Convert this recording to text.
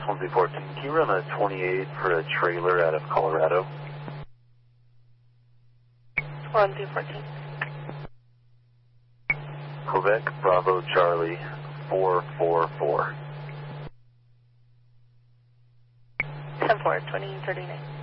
1214, can you run a 28 for a trailer out of Colorado? 1214. Quebec Bravo Charlie 444. 10-4, 2039.